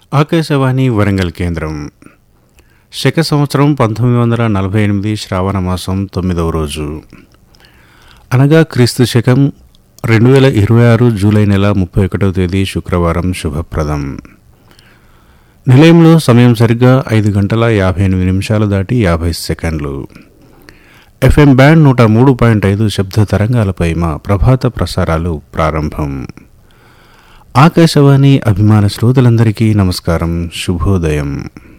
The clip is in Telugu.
ఆకాశవాణి వరంగల్ కేంద్రం. శక సంవత్సరం 1948 శ్రావణ మాసం 9వ రోజు, అనగా క్రీస్తు శకం 2026 జూలై నెల 31వ తేదీ శుక్రవారం శుభప్రదం. నిలయంలో సమయం సరిగ్గా 5 గంటల 58 నిమిషాలు దాటి 50 సెకండ్లు. ఎఫ్ఎం బ్యాండ్ 103.5 శబ్ద తరంగాలపై మా ప్రభాత ప్రసారాలు ప్రారంభం. ఆకాశవాణి అభిమాన శ్రోతలందరికీ నమస్కారం, శుభోదయం.